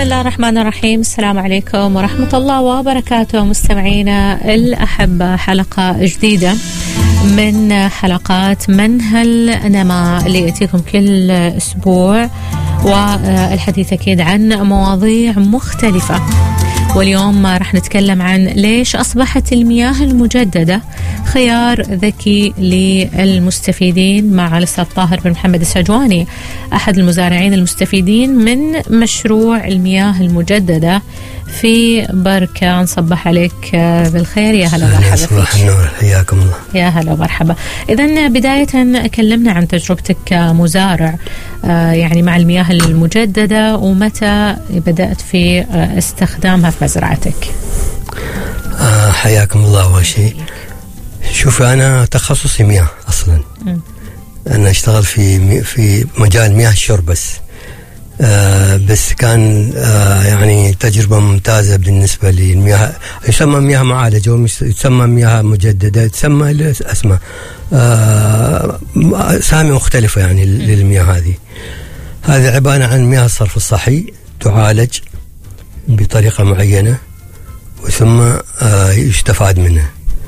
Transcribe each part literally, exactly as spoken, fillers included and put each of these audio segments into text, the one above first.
الله الرحمن الرحيم. السلام عليكم ورحمة الله وبركاته مستمعينا الأحبة، حلقة جديدة من حلقات منهل نما اللي يأتيكم كل أسبوع، والحديث أكيد عن مواضيع مختلفة. واليوم راح نتكلم عن ليش أصبحت المياه المجددة خيار ذكي للمستفيدين مع الأستاذ طاهر بن محمد السجواني، أحد المزارعين المستفيدين من مشروع المياه المجددة في بركة. نصبح عليك بالخير، يا هلا ومرحبا. صباح النور، حياكم الله. يا هلا ومرحبا. إذن بداية كلمنا عن تجربتك كمزارع يعني مع المياه المجددة، ومتى بدأت في استخدامها في مزرعتك؟ آه حياكم الله. أول شيء شوف، أنا تخصصي مياه أصلا. م. أنا أشتغل في في مجال مياه الشرب بس. آه بس كان آه يعني تجربة ممتازة بالنسبة للمياه. يسمى مياه معالجة ويسمى مياه مجددة، تسمى اسماء آه سامي مختلفة يعني للمياه هذه. هذه عبارة عن مياه الصرف الصحي تعالج بطريقة معينة وثم آه يستفاد منها.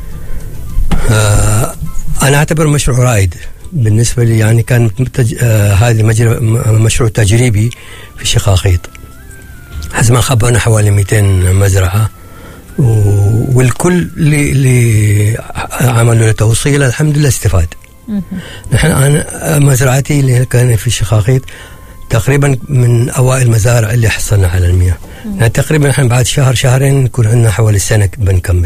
آه أنا أعتبر مشروع رائد بالنسبة لي، يعني كان تج... آه هذه مشروع تجريبي في شقاقيط. حسب ما خبرنا حوالي مئتين مزرعة، و... والكل اللي, اللي عملوا له توصيل الحمد لله استفاد. نحن أنا مزرعتي اللي كان في شقاقيط تقريبا من أوائل المزارع اللي حصلنا على المياه. يعني تقريبا نحن بعد شهر شهرين نكون عندنا حوالي سنة بنكمل.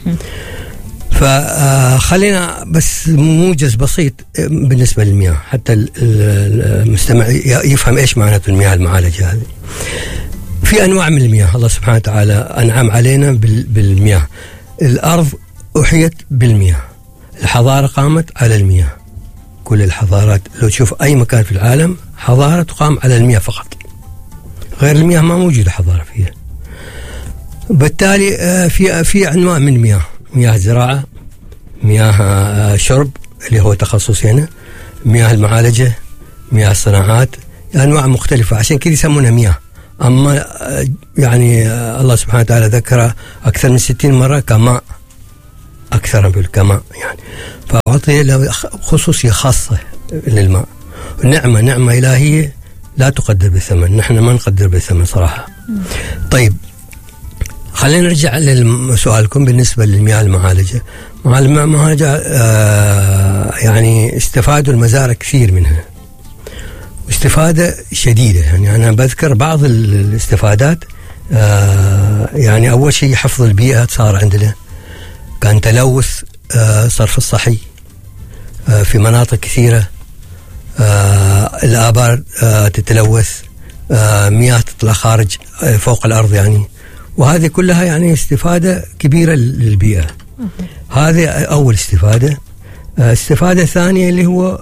فخلينا بس موجز بسيط بالنسبة للمياه حتى المستمع يفهم إيش معناته المياه المعالجة هذه. في أنواع من المياه، الله سبحانه وتعالى أنعم علينا بالمياه. الأرض أحيت بالمياه، الحضارة قامت على المياه. كل الحضارات لو تشوف أي مكان في العالم حضارة تقام على المياه فقط، غير المياه ما موجودة حضارة فيها. بالتالي في في أنواع من المياه: مياه زراعة، مياه شرب اللي هو تخصصي هنا، مياه المعالجة، مياه الصناعات، أنواع مختلفة. عشان كذا يسمونها مياه. أما يعني الله سبحانه وتعالى ذكر أكثر من ستين مرة كماء، أكثر من الكماء يعني، فأعطي له خصوصية خاصة للماء. نعمة نعمة إلهية لا تقدر بالثمن، نحن ما نقدر بالثمن صراحة. طيب خلينا نرجع لسؤالكم بالنسبة للمياه المعالجة. مع المياه المعالجة آه يعني استفادوا المزارع كثير منها، واستفادة شديدة. يعني أنا بذكر بعض الاستفادات. آه يعني أول شيء حفظ البيئة صار عندنا، كان تلوث آه صرف الصحي آه في مناطق كثيرة. آه الآبار آه تتلوث، آه مياه تطلع خارج آه فوق الأرض يعني، وهذه كلها يعني استفادة كبيرة للبيئة. هذه أول استفادة. استفادة ثانية اللي هو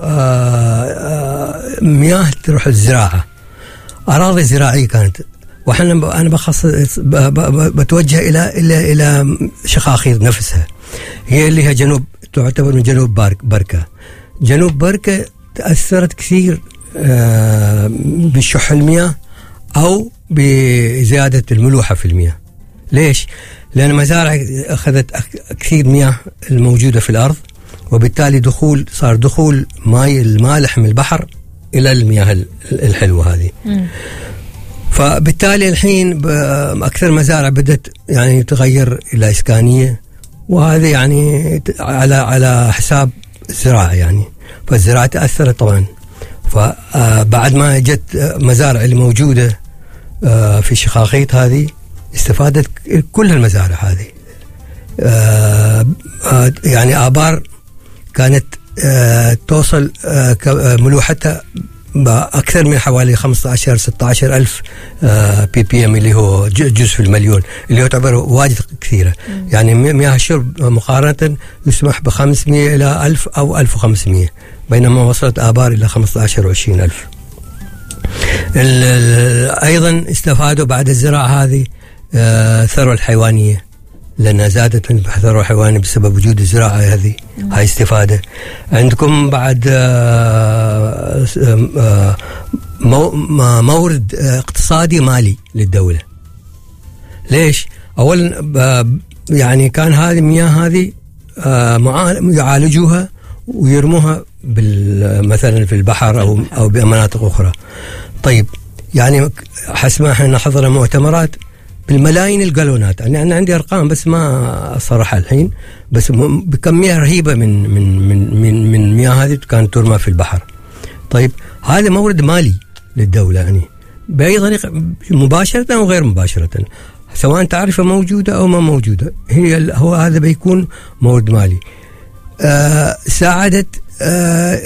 مياه تروح الزراعة، أراضي زراعية كانت. وحنا أنا بخصص بتوجه إلى إلى إلى شقاقيط نفسها، هي اللي هي جنوب، تعتبر من جنوب بركة. جنوب بركة تأثرت كثير بشح المياه أو بزيادة الملوحة في المياه. ليش؟ لأن المزارع أخذت كثير مياه الموجودة في الأرض، وبالتالي دخول صار دخول ماء المالح من البحر إلى المياه الحلوة هذه. م. فبالتالي الحين أكثر مزارع بدأت يعني تغير إلى إسكانية، وهذا يعني على على حساب الزراعة يعني، فالزراعة تأثرت طبعا. فبعد ما جت مزارع اللي موجودة في شقاقيط هذه استفادت كل المزارع هذه. يعني آبار كانت توصل ملوحتها أكثر من حوالي خمسة عشر ستة عشر ألف بي بي ام، اللي هو جزء في المليون، اللي هو تعتبر واجد كثيرة. يعني مياه الشرب مقارنة يسمح بخمسمية إلى ألف أو ألف وخمسمية، بينما وصلت آبار إلى خمسة عشر وعشرين ألف. أيضا استفادوا بعد الزراعة هذه الثروة الحيوانية لأنها زادت من البحث الحيواني بسبب وجود الزراعة هذه. هاي استفادة. عندكم بعد مورد اقتصادي مالي للدولة. ليش؟ أولا يعني كان هذه المياه هذه يعالجوها ويرموها مثلا في البحر أو أو بمناطق أخرى. طيب يعني حسب ما احنا نحضر مؤتمرات بالملايين الجالونات، يعني أنا عندي أرقام بس ما صراحة الحين، بس بكمية رهيبة من من من من من مياه هذه كانت ترمى في البحر. طيب هذا مورد مالي للدولة، يعني بأي طريقة مباشرة أو غير مباشرة، سواء تعرفة موجودة أو ما موجودة، هي هو هذا بيكون مورد مالي. آه ساعدت آه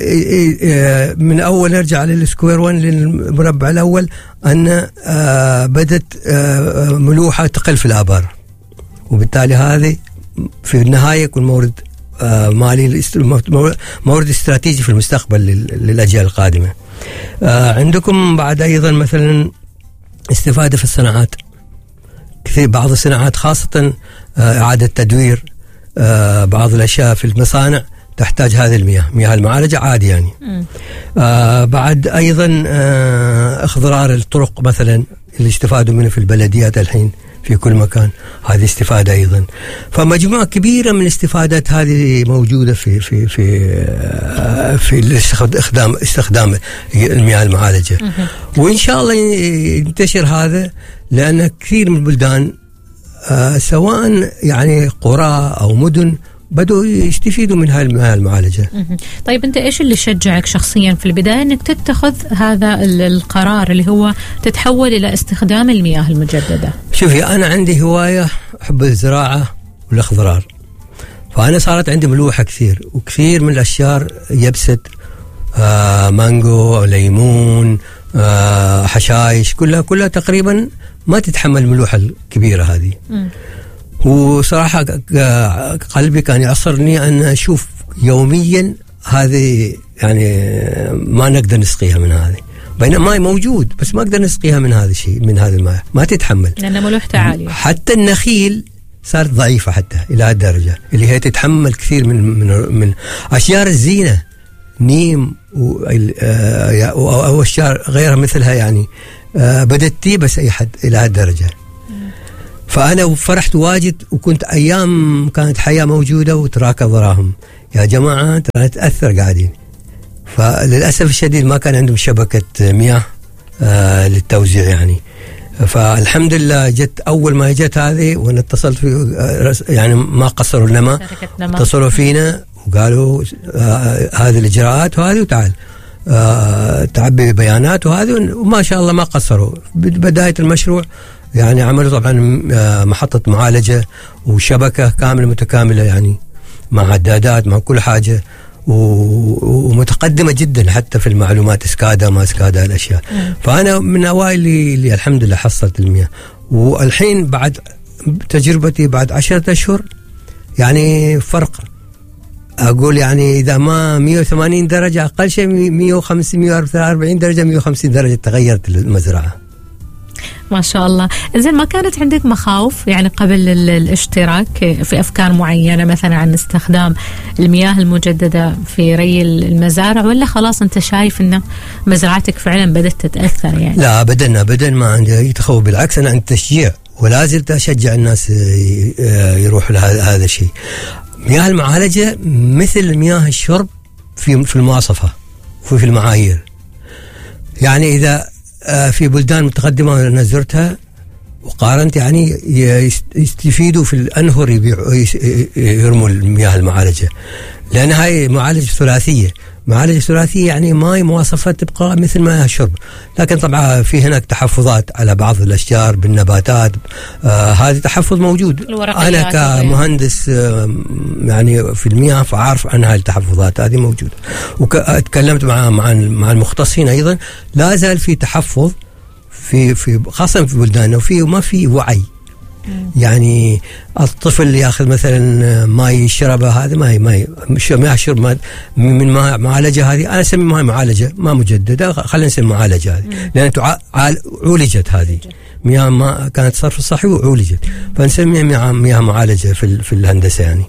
آه من أول نرجع للسكوير وان للمربع الأول أن آه بدت آه ملوحة تقل في الآبار، وبالتالي هذه في النهاية يكون مورد آه مالي، مورد استراتيجي في المستقبل للأجيال القادمة. آه عندكم بعد أيضا مثلا استفادة في الصناعات، كثير بعض الصناعات خاصة آه إعادة تدوير آه بعض الأشياء في المصانع تحتاج هذه المياه، مياه المعالجة عادي يعني. آه بعد أيضا آه اخضرار الطرق مثلا اللي استفادوا منه في البلديات الحين في كل مكان، هذه استفادة أيضا. فمجموعة كبيرة من الاستفادات هذه موجودة في في في آه في الاستخدام استخدام المياه المعالجة، وإن شاء الله ينتشر هذا، لأن كثير من البلدان آه سواء يعني قرى أو مدن بدوا يستفيدوا من هاي المياه المعالجة. طيب أنت إيش اللي شجعك شخصيا في البداية أنك تتخذ هذا القرار اللي هو تتحول إلى استخدام المياه المجددة؟ شوفي، أنا عندي هواية حب الزراعة والأخضرار، فأنا صارت عندي ملوحة كثير، وكثير من الأشجار يبست، آه مانجو، ليمون، آه حشايش، كلها كلها تقريبا ما تتحمل الملوحة الكبيرة هذه. م. وصراحة قلبي كان يعصرني أن أشوف يوميا هذه، يعني ما نقدر نسقيها من هذه، بينما ماء موجود بس ما نقدر نسقيها من هذا الشيء، من هذا الماء ما تتحمل لأن ملوحته عالية. حتى النخيل صارت ضعيفة حتى إلى هالدرجة، اللي هي تتحمل كثير من من من أشجار الزينة، نيم أو أشجار غيرها مثلها، يعني بدت تيبس أي حد إلى هالدرجة. فأنا فرحت واجد، وكنت أيام كانت حياة موجودة وتراكى ضراهم يا جماعة ترى نتأثر قاعدين. فللأسف الشديد ما كان عندهم شبكة مياه آه للتوزيع يعني. فالحمد لله جت أول ما جت هذه وأنا اتصلت في يعني ما قصروا لنا، اتصلوا فينا وقالوا آه هذه الإجراءات وهذه، وتعال آه تعبي بيانات وهذه، وما شاء الله ما قصروا. بداية المشروع يعني عملوا طبعا محطة معالجة وشبكة كاملة متكاملة، يعني مع عدادات مع كل حاجة، ومتقدمة جدا حتى في المعلومات، اسكادا ما اسكادا الأشياء. فأنا من أوائل اللي, اللي الحمد لله حصلت المياه. والحين بعد تجربتي بعد عشرة أشهر يعني فرق، أقول يعني إذا ما مية وثمانين درجة أقل شيء مية وخمسين مية وأربعين درجة مية وخمسين درجة تغيرت المزرعة. ما شاء الله. إذن ما كانت عندك مخاوف يعني قبل الاشتراك في أفكار معينة مثلا عن استخدام المياه المجددة في ري المزارع، ولا خلاص أنت شايف أن مزرعتك فعلا بدأت تتأثر يعني؟ لا أبدا أبدا ما عندي أي تخوف، بالعكس أنا عندي تشجيع، ولا زلت أشجع الناس يروحوا لهذا الشيء. مياه المعالجة مثل مياه الشرب في في المواصفة وفي المعايير. يعني إذا في بلدان متقدمة أنا زرتها وقارنت، يعني يستفيدوا في الأنهر يرموا المياه المعالجة، لأن هاي معالجة ثلاثية. معالجة ثلاثية يعني ماي مواصفات تبقى مثل مياه الشرب، لكن طبعا في هناك تحفظات على بعض الأشجار بالنباتات، آه هذا تحفظ موجود. أنا كمهندس آه يعني في المياه فعارف عن هاي التحفظات هذه موجودة، وتكلمت مع مع مع المختصين أيضا. لا زال في تحفظ في في خاصة في بلداننا، وفي وما في وعي. يعني الطفل ياخذ مثلا ماء يشربه، هذا ماء ماء ما يشرب من ماء معالجه، هذه انا اسمي ماء معالجه ما مجدده، خلينا نسمي معالجه هذه، لان عالجت هذه مياه ما كانت صرف صحي وعولجت، فنسميها مياه, مياه معالجة في, في الهندسة يعني.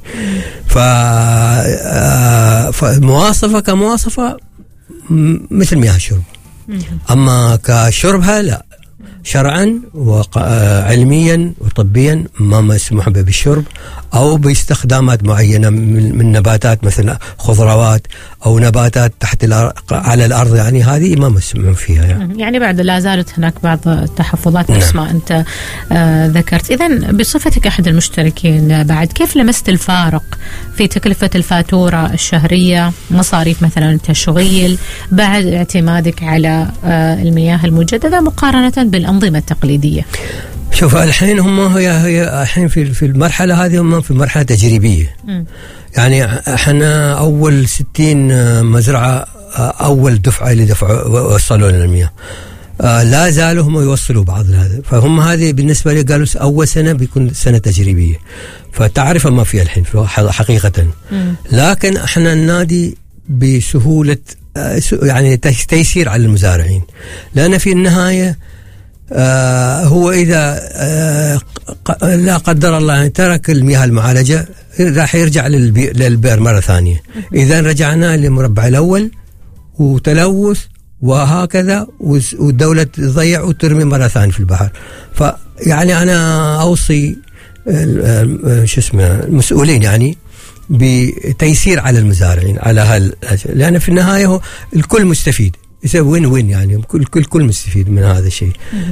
فمواصفة كمواصفة مثل مياه الشرب، أما كشربها لا، شرعا وعلميا وطبيا ما مسموح به بالشرب أو باستخدامات معينة من نباتات مثل خضروات أو نباتات تحت على الأرض، يعني هذه ما مسموح فيها يعني. يعني بعد لا زالت هناك بعض التحفظات نفس ما أنت آه ذكرت. إذن بصفتك أحد المشتركين بعد، كيف لمست الفارق في تكلفة الفاتورة الشهرية، مصاريف مثلا التشغيل بعد اعتمادك على آه المياه المجددة مقارنة بالأنظمة التقليدية؟ شوف الحين هم هي هي الحين في في المرحلة هذه هم في مرحلة تجريبية. م. يعني احنا أول ستين مزرعة أول دفعة اللي دفعوا وصلوا لنا المياه، آه لا زالوا هم يوصلوا بعض هذا، فهم هذه بالنسبة لي قالوا أول سنة بيكون سنة تجريبية، فتعرف ما فيها الحين حقيقة. م. لكن احنا النادي بسهولة يعني تيسير على المزارعين، لأن في النهاية آه هو إذا آه لا قدر الله يعني ترك المياه المعالجة راح يرجع للبئر مرة ثانية. إذا رجعنا للمربع الأول وتلوث وهكذا، والدولة تضيع وترمي مرة ثانية في البحر. فيعني أنا أوصي شو اسمه المسؤولين يعني بتيسير على المزارعين على هال، لأن في النهاية هو الكل مستفيد، يسوي وين وين يعني كل كل كل مستفيد من هذا الشيء.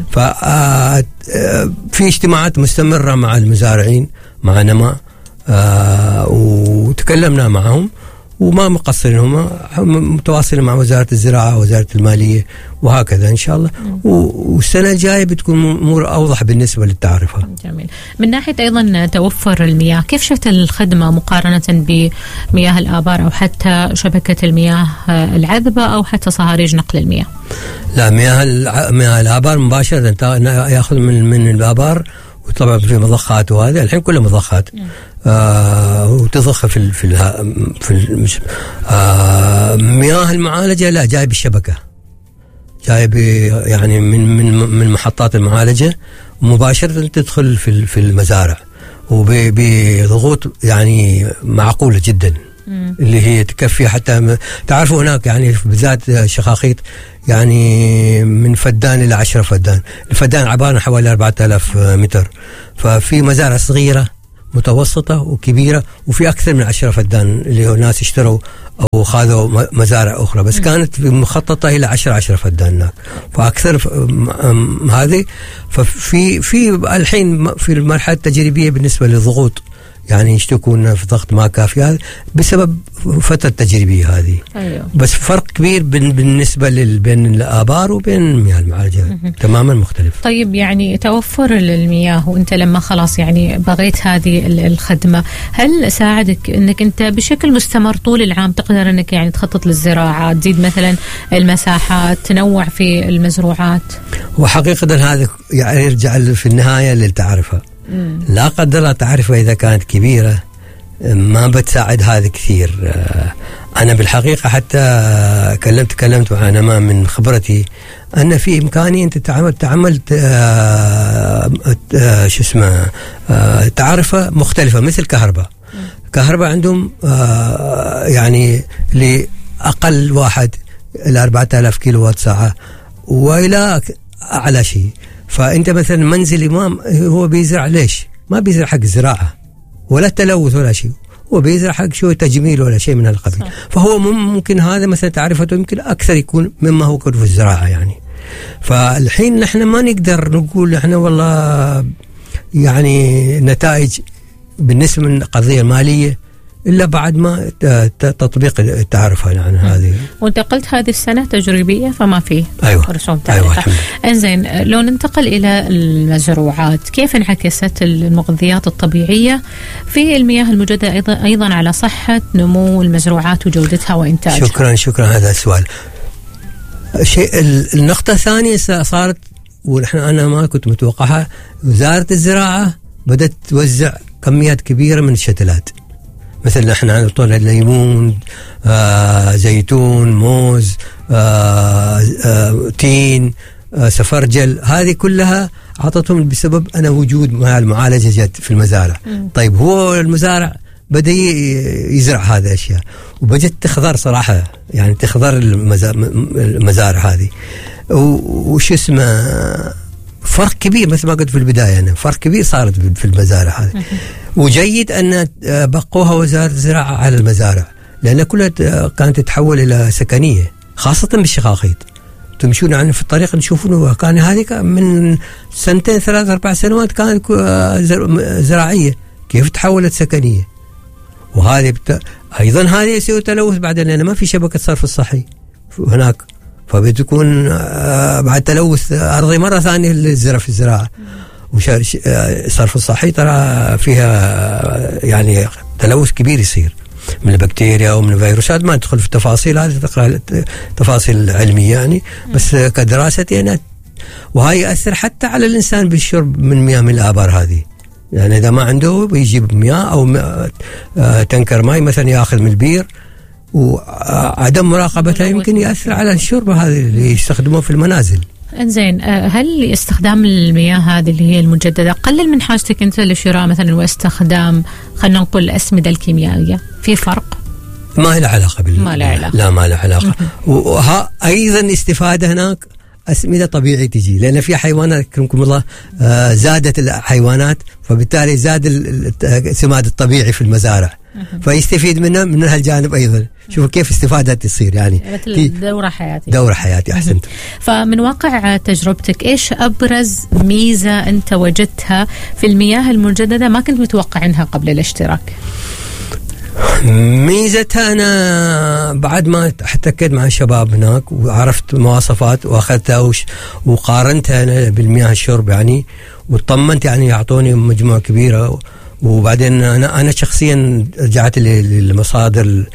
ففي اجتماعات مستمرة مع المزارعين مع نما، وتكلمنا معهم وما مقصرين، هم متواصلين مع وزارة الزراعة ووزارة المالية وهكذا إن شاء الله. والسنة الجاية بتكون أمور أوضح بالنسبة للتعرفة. جميل. من ناحية أيضا توفر المياه، كيف شفت الخدمة مقارنة بمياه الآبار أو حتى شبكة المياه العذبة أو حتى صهاريج نقل المياه؟ لا، مياه مياه الآبار مباشرة يأخذ من من الآبار، وطبعا في مضخات، وهذا الحين كله مضخات آه وتضخ في ال في ال في ال آه مياه المعالجة لا، جاي بالشبكة، جاي يعني من من من محطات المعالجة مباشرة تدخل في في المزارع وبضغوط يعني معقولة جدا، مم. اللي هي تكفي حتى تعرفوا هناك يعني بالذات شخاخيط يعني من فدان إلى عشرة فدان، الفدان عبارة حوالي أربعة آلاف متر، ففي مزارع صغيرة متوسطة وكبيرة، وفي أكثر من عشرة فدان اللي هو ناس اشتروا أو خاذوا مزارع أخرى، بس م. كانت مخططة إلى عشرة عشرة فدان هناك، فأكثر هذه. ففي في الحين في المرحلة التجريبية بالنسبة للضغوط يعني يشتكون في ضغط ما كافي، هذا بسبب فترة التجريبية هذه. أيوه. بس فرق كبير بالنسبة بين الآبار وبين المياه المعالجة، تماما مختلف. طيب يعني توفر المياه، وانت لما خلاص يعني بغيت هذه الخدمة، هل ساعدك انك انت بشكل مستمر طول العام تقدر انك يعني تخطط للزراعة، تزيد مثلا المساحات، تنوع في المزروعات؟ وحقيقة هذا يعني يرجع في النهاية للتعرفة. لا قدر الله تعرفة إذا كانت كبيرة ما بتساعد هذا كثير. أنا بالحقيقة حتى كلمت كلمت أنا ما من خبرتي أن في إمكاني أنت تعمل تعمل شو اسمه تعرفة مختلفة مثل كهرباء. كهرباء عندهم يعني لأقل واحد إلى أربعة آلاف كيلو وات ساعة وإلى أعلى شيء. فأنت مثلا منزل إمام هو بيزرع، ليش ما بيزرع حق الزراعة ولا تلوث ولا شيء، هو بيزرع حق شوية تجميل ولا شيء من هالقبيل. فهو ممكن هذا مثلا تعرفته يمكن أكثر يكون مما هو كله في الزراعة يعني. فالحين نحن ما نقدر نقول احنا والله يعني نتائج بالنسبة من القضية المالية إلا بعد ما تطبيق التعرفة يعني هذه. وانتقلت هذه السنة تجريبية فما فيه أيوة. رسوم تعرفة. أيوة. إنزين، لو ننتقل إلى المزروعات، كيف انعكست المغذيات الطبيعية في المياه المجددة أيضا أيضا على صحة نمو المزروعات وجودتها وإنتاجها؟ شكرا شكرا هذا السؤال. شيء النقطة الثانية صارت ونحن أنا ما كنت متوقعها، وزارة الزراعة بدأت توزع كميات كبيرة من الشتلات، مثل احنا عندنا الليمون، آه، زيتون، موز، آه، آه، تين، سفرجل، هذه كلها عطتهم بسبب أنا وجود مع المعالجة جت في المزارع. م. طيب هو المزارع بدأ يزرع هذه الأشياء وبجت تخضر صراحة، يعني تخضر المزارع هذه، وش اسمه فرق كبير مثل ما قلت في البداية، أنا فرق كبير صارت في المزارع هذه. وجيد أن بقوها وزارة الزراعة على المزارع، لأن كلها كانت تتحول إلى سكنية، خاصة بالشقاقيط. تمشون يعني في الطريق تشوفونه كان هذه من سنتين ثلاث أربع سنوات كانت زراعية، كيف تحولت سكنية. وهذه بت... أيضا هذه يسوي تلوث بعدين، لأن ما في شبكة صرف الصحي هناك، فبتكون بعد تلوث أرضي مرة ثانية للزرع في الزراعة. وصرف الصحي ترى فيها يعني تلوث كبير يصير من البكتيريا ومن الفيروسات، ما ندخل في التفاصيل هذه، تقرأ تفاصيل علمية يعني، بس كدراسة يعني. وهاي يأثر حتى على الإنسان بالشرب من مياه من الآبار هذه، يعني إذا ما عنده بيجيب مياه أو تنكر ماء مثلا يأخذ من البير، وعدم مراقبتها يمكن يأثر على الشرب هذه اللي يستخدموه في المنازل. انزين، هل استخدام المياه هذه اللي هي المجددة قلل من حاجتك أنت لشراء مثلا واستخدام خلينا نقول الأسمدة الكيميائية؟ في فرق؟ ما له علاقة بال ما له علاقة. لا ما له علاقة. وها أيضا استفادة هناك أسمدة طبيعية تجي، لأن في حيوانات أكرمكم الله آه زادت الحيوانات، فبالتالي زاد السماد الطبيعي في المزارع، فيستفيد منها من هالجانب أيضا. شوفوا كيف استفادة تصير، يعني مثل دورة حياتي. دورة حياتي أحسنت. فمن واقع تجربتك إيش أبرز ميزة أنت وجدتها في المياه المجددة ما كنت متوقع قبل الاشتراك؟ ميزتها أنا بعد ما احتكيت مع الشباب هناك وعرفت مواصفات وأخذتها وقارنتها أنا بالمياه الشرب يعني، وطمنت يعني يعطوني مجموعة كبيرة. وبعدين أنا أنا شخصيا رجعت للمصادر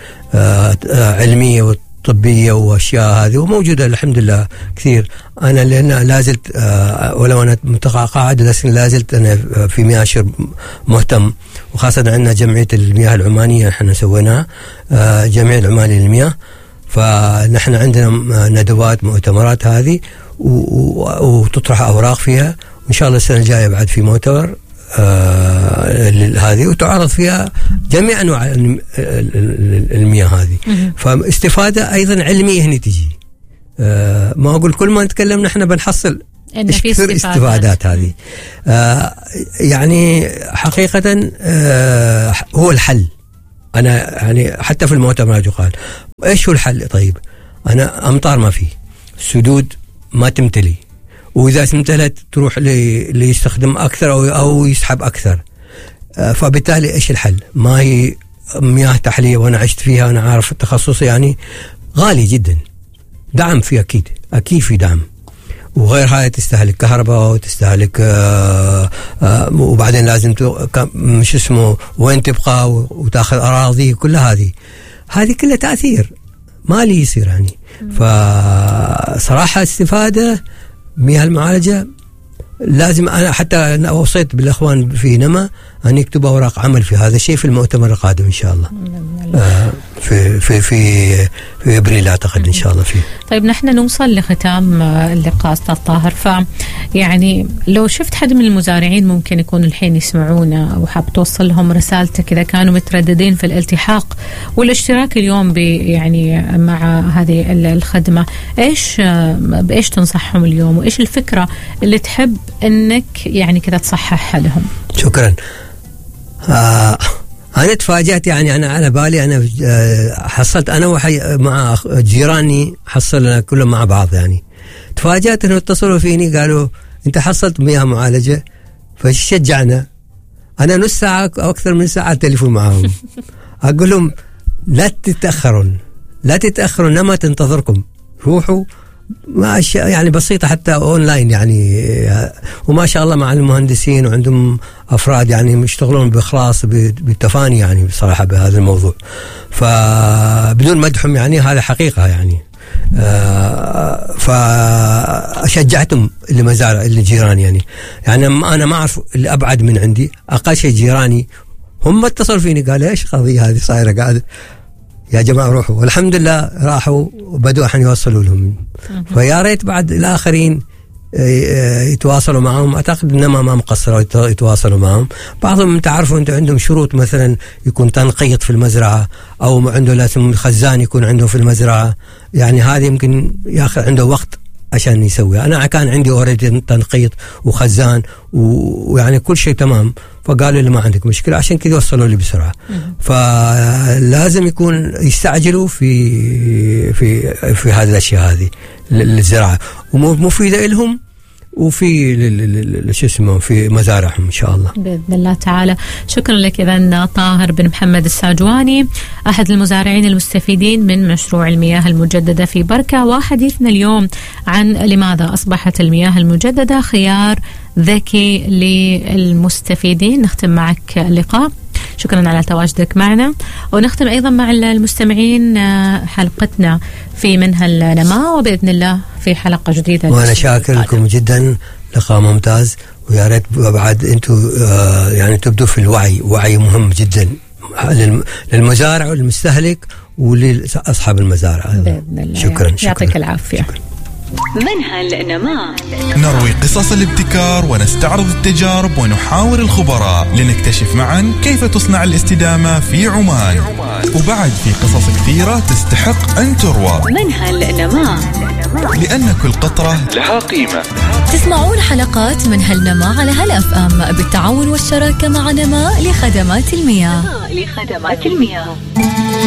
علمية وطبية وأشياء هذه، وموجودة الحمد لله كثير. أنا لأن لازلت ولو أنا متقاعد لكن لازلت أنا في مياه شرب مهتم، وخاصة عندنا جمعية المياه العمانية احنا سويناها، جمعية العمانية للمياه، فنحن عندنا ندوات مؤتمرات هذه وتطرح أوراق فيها، وإن شاء الله السنة الجاية بعد في مؤتمر آه هذه وتعرض فيها جميع أنواع المياه هذه. فاستفادة أيضا علمية هنا تجي. آه ما أقول كل ما نتكلم نحن بنحصل كثير استفادات هذه. آه يعني حقيقة آه هو الحل. أنا يعني حتى في المؤتمرات يقال إيش هو الحل؟ طيب أنا أمطار ما فيه، سدود ما تمتلي، وإذا امتلت تروح اللي يستخدم أكثر أو أو يسحب أكثر. فبالتالي إيش الحل؟ ما هي مياه تحلية، وأنا عشت فيها وأنا عارف التخصص يعني غالي جدا، دعم فيه أكيد أكيد في دعم، وغير هاي تستهلك كهرباء وتستهلك آآ آآ وبعدين لازم مش اسمه وين تبقى وتأخذ أراضي، كل هذه هذه كلها تأثير مالي يصير يعني. فصراحة استفادة مياه المعالجة لازم. أنا حتى وصيت بالأخوان في نما أن يكتبوا أوراق عمل في هذا الشيء في المؤتمر القادم إن شاء الله، آه في في في في أبريل أعتقد إن شاء الله فيه. طيب نحن نوصل لختام اللقاء أستاذ طاهر، فيعني لو شفت حد من المزارعين ممكن يكون الحين يسمعونا أو حاب توصل لهم رسالتك إذا كانوا مترددين في الالتحاق والاشتراك اليوم يعني مع هذه الخدمة، إيش بإيش تنصحهم اليوم، وإيش الفكرة اللي تحب إنك يعني كذا تصححها لهم؟ شكرا. آه أنا تفاجأت يعني أنا على بالي أنا حصلت أنا وحي مع جيراني حصلنا كلهم مع بعض يعني، تفاجأت إنه اتصلوا فيني قالوا أنت حصلت مياه معالجة، فشجعنا. أنا نص ساعة أو أكثر من ساعة تليفون معهم أقول لهم لا تتأخرون لا تتأخرون ما تنتظركم، روحوا ما أشياء يعني بسيطة حتى أونلاين يعني، وما شاء الله مع المهندسين وعندهم أفراد يعني يشتغلون بإخلاص بالتفاني يعني بصراحة بهذا الموضوع، فبدون مدحهم يعني هذا حقيقة يعني. فشجعتهم اللي مزارع اللي جيراني يعني يعني أنا ما أعرف اللي أبعد من عندي، أقل شيء جيراني هم اتصلوا فيني قال إيش قضية هذه صايرة قاعدة يا جماعة روحوا، والحمد لله راحوا وبدوا الحين يوصلوا لهم. فيا ريت بعد الآخرين يتواصلوا معهم. أعتقد إنما ما مقصروا يتواصلوا معهم. بعضهم أنت عارفوا أنت عندهم شروط، مثلا يكون تنقيط في المزرعة، أو عنده لازم خزان يكون عنده في المزرعة، يعني هذه يمكن ياخذ عنده وقت عشان يسويها. أنا كان عندي أوريدي تنقيط وخزان ويعني كل شيء تمام، فقالوا لي ما عندك مشكلة، عشان كذا وصلوا لي بسرعة. فلازم يكون يستعجلوا في في في هذه الأشياء هذه للزراعة، ومفيدة لهم وفي شو اسمه في مزارعهم إن شاء الله بإذن الله تعالى. شكرا لك إذن طاهر بن محمد الساجواني، أحد المزارعين المستفيدين من مشروع المياه المجددة في بركة، وحديثنا اليوم عن لماذا أصبحت المياه المجددة خيار ذكي للمستفيدين. نختم معك اللقاء، شكرا على تواجدك معنا، ونختم أيضا مع المستمعين حلقتنا في منها النماء، وبإذن الله في حلقة جديدة. وأنا شاكر لكم جدا، لقاء ممتاز، ويا ريت بعد أنتم آه يعني تبدوا في الوعي، وعي مهم جدا للمزارع والمستهلك ولأصحاب المزارع. بإذن الله. شكرا. يعطيك العافية. منهل النماء، نروي قصص الابتكار ونستعرض التجارب ونحاور الخبراء لنكتشف معا كيف تصنع الاستدامة في عمان. وبعد في قصص كثيرة تستحق أن تروى. منهل النماء، لأن كل قطرة لها قيمة. تسمعون حلقات منهل نماء على هل أف أم بالتعاون والشراكة مع نماء لخدمات المياه. لخدمات المياه.